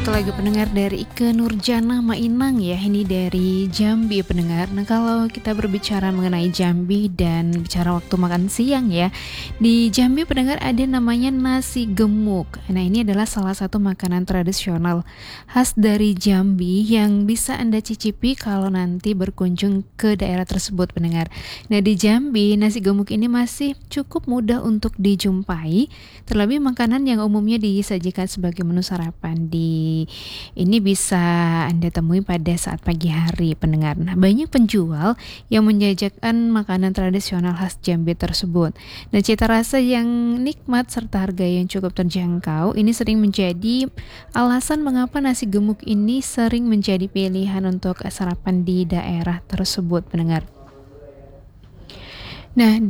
satu lagi pendengar dari Ike Nurjana Mainang ya. Ini dari Jambi pendengar. Nah, kalau kita berbicara mengenai Jambi dan bicara waktu makan siang ya, di Jambi pendengar ada namanya nasi gemuk. Nah, ini adalah salah satu makanan tradisional khas dari Jambi yang bisa Anda cicipi kalau nanti berkunjung ke daerah tersebut pendengar. Nah, di Jambi nasi gemuk ini masih cukup mudah untuk dijumpai, terlebih makanan yang umumnya disajikan sebagai menu sarapan ini bisa Anda temui pada saat pagi hari pendengar. Nah, banyak penjual yang menjajakan makanan tradisional khas Jambi tersebut. Nah, cita rasa yang nikmat serta harga yang cukup terjangkau ini sering menjadi alasan mengapa nasi gemuk ini sering menjadi pilihan untuk sarapan di daerah tersebut pendengar. Nah,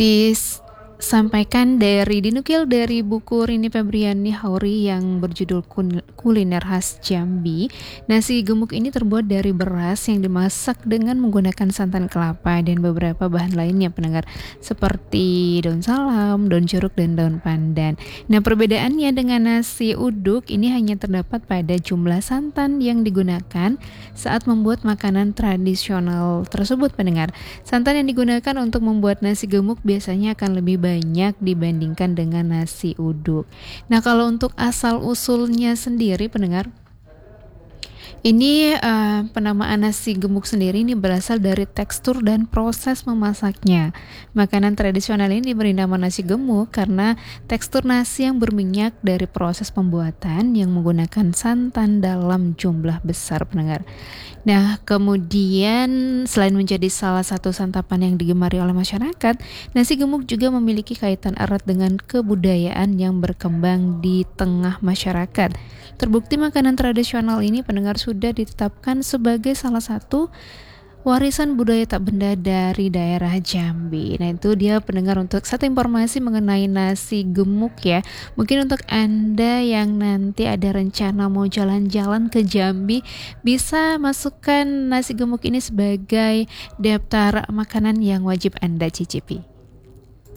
dinukil dari buku Rini Febriani Hauri yang berjudul Kuliner Khas Jambi. Nasi gemuk ini terbuat dari beras yang dimasak dengan menggunakan santan kelapa dan beberapa bahan lainnya pendengar, seperti daun salam, daun jeruk, dan daun pandan. Nah, perbedaannya dengan nasi uduk ini hanya terdapat pada jumlah santan yang digunakan saat membuat makanan tradisional tersebut pendengar. Santan yang digunakan untuk membuat nasi gemuk biasanya akan lebih banyak dibandingkan dengan nasi uduk. Nah, kalau untuk asal usulnya sendiri pendengar, ini penamaan nasi gemuk sendiri ini berasal dari tekstur dan proses memasaknya. Makanan tradisional ini diberi nama nasi gemuk karena tekstur nasi yang berminyak dari proses pembuatan yang menggunakan santan dalam jumlah besar pendengar. Nah, kemudian selain menjadi salah satu santapan yang digemari oleh masyarakat, nasi gemuk juga memiliki kaitan erat dengan kebudayaan yang berkembang di tengah masyarakat. Terbukti makanan tradisional ini pendengar sudah ditetapkan sebagai salah satu warisan budaya tak benda dari daerah Jambi. Nah, itu dia pendengar untuk satu informasi mengenai nasi gemuk ya. Mungkin untuk Anda yang nanti ada rencana mau jalan-jalan ke Jambi, bisa masukkan nasi gemuk ini sebagai daftar makanan yang wajib Anda cicipi.